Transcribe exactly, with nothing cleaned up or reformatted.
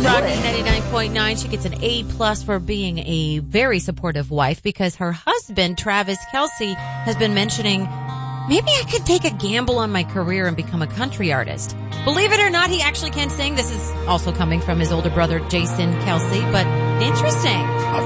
Rocky ninety-nine point nine. She gets an A plus for being a very supportive wife because her husband, Travis Kelce, has been mentioning, maybe I could take a gamble on my career and become a country artist. Believe it or not, he actually can sing. This is also coming from his older brother, Jason Kelce, but interesting.